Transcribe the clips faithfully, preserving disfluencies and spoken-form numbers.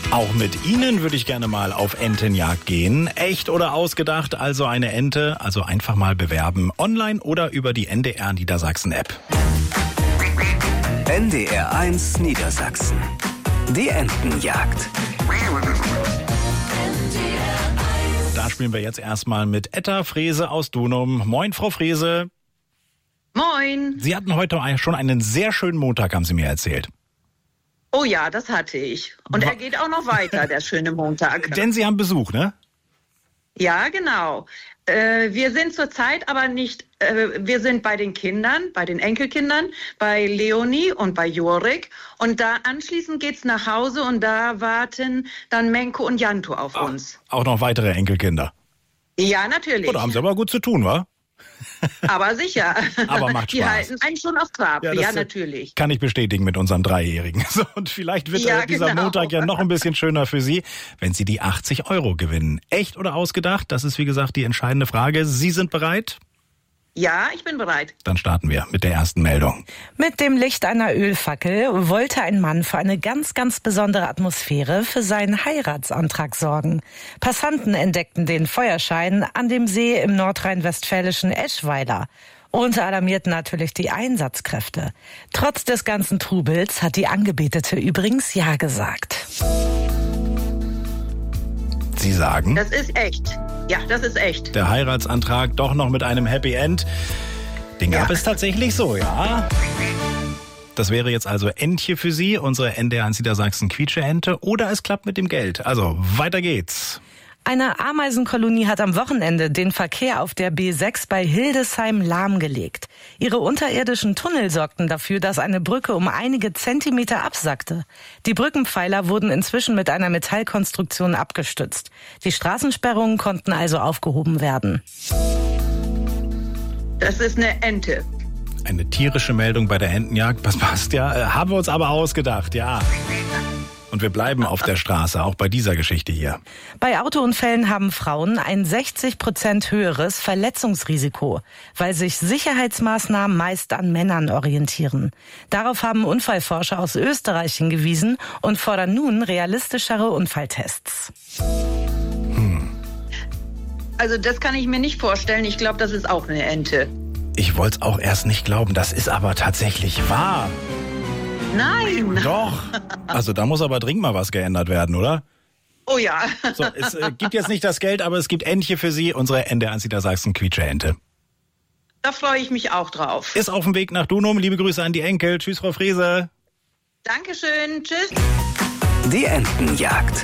Auch mit Ihnen würde ich gerne mal auf Entenjagd gehen. Echt oder ausgedacht, also eine Ente. Also einfach mal bewerben. Online oder über die N D R Niedersachsen-App. N D R eins Niedersachsen. Die Entenjagd. Da spielen wir jetzt erstmal mit Etta Frese aus Dunum. Moin, Frau Frese. Moin. Sie hatten heute schon einen sehr schönen Montag, haben Sie mir erzählt. Oh ja, das hatte ich. Und er geht auch noch weiter, der schöne Montag. Denn Sie haben Besuch, ne? Ja, genau. Äh, wir sind zurzeit aber nicht, äh, wir sind bei den Kindern, bei den Enkelkindern, bei Leonie und bei Jorik. Und da anschließend geht's nach Hause und da warten dann Menko und Janto auf Ach, uns. Auch noch weitere Enkelkinder. Ja, natürlich. Oh, da haben Sie aber gut zu tun, wa? Aber sicher. Aber macht Die Spaß. halten einen schon auf Trab. Ja, Ja, das, natürlich. Kann ich bestätigen mit unserem Dreijährigen. So, und vielleicht wird Ja, äh, dieser genau. Montag ja noch ein bisschen schöner für Sie, wenn Sie die achtzig Euro gewinnen. Echt oder ausgedacht? Das ist, wie gesagt, die entscheidende Frage. Sie sind bereit? Ja, ich bin bereit. Dann starten wir mit der ersten Meldung. Mit dem Licht einer Ölfackel wollte ein Mann für eine ganz, ganz besondere Atmosphäre für seinen Heiratsantrag sorgen. Passanten entdeckten den Feuerschein an dem See im nordrhein-westfälischen Eschweiler und alarmierten natürlich die Einsatzkräfte. Trotz des ganzen Trubels hat die Angebetete übrigens Ja gesagt. Sie sagen, Das ist echt. Ja, das ist echt. der Heiratsantrag doch noch mit einem Happy End. Den gab Ja. es tatsächlich so, ja. Das wäre jetzt also Entche für Sie, unsere N D R eins Niedersachsen Quietsche-Ente. Oder es klappt mit dem Geld. Also, weiter geht's. Eine Ameisenkolonie hat am Wochenende den Verkehr auf der B sechs bei Hildesheim lahmgelegt. Ihre unterirdischen Tunnel sorgten dafür, dass eine Brücke um einige Zentimeter absackte. Die Brückenpfeiler wurden inzwischen mit einer Metallkonstruktion abgestützt. Die Straßensperrungen konnten also aufgehoben werden. Das ist eine Ente. Eine tierische Meldung bei der Entenjagd. Das passt ja. Äh, haben wir uns aber ausgedacht, ja. Und wir bleiben auf der Straße, auch bei dieser Geschichte hier. Bei Autounfällen haben Frauen ein sechzig Prozent höheres Verletzungsrisiko, weil sich Sicherheitsmaßnahmen meist an Männern orientieren. Darauf haben Unfallforscher aus Österreich hingewiesen und fordern nun realistischere Unfalltests. Hm. Also das kann ich mir nicht vorstellen. Ich glaube, das ist auch eine Ente. Ich wollte es auch erst nicht glauben. Das ist aber tatsächlich wahr. Nein. Doch. Also da muss aber dringend mal was geändert werden, oder? Oh ja. So, es äh, gibt jetzt nicht das Geld, aber es gibt Entche für Sie, unsere N D R eins Niedersachsen Quietsche-Ente. Da freue ich mich auch drauf. Ist auf dem Weg nach Dunum. Liebe Grüße an die Enkel. Tschüss, Frau Frese. Dankeschön. Tschüss. Die Entenjagd.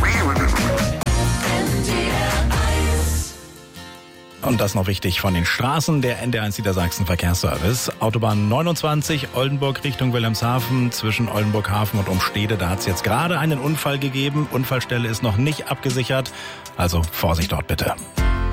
Und das noch wichtig von den Straßen der N D R eins Niedersachsen Verkehrsservice. Autobahn neunundzwanzig, Oldenburg Richtung Wilhelmshaven, zwischen Oldenburg Hafen und Umstede. Da hat es jetzt gerade einen Unfall gegeben. Unfallstelle ist noch nicht abgesichert. Also Vorsicht dort bitte.